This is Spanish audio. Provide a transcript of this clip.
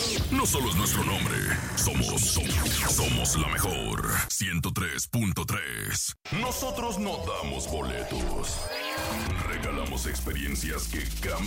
No solo es nuestro nombre, somos la mejor. 103.3. Nosotros no damos boletos. Regalamos experiencias que cambian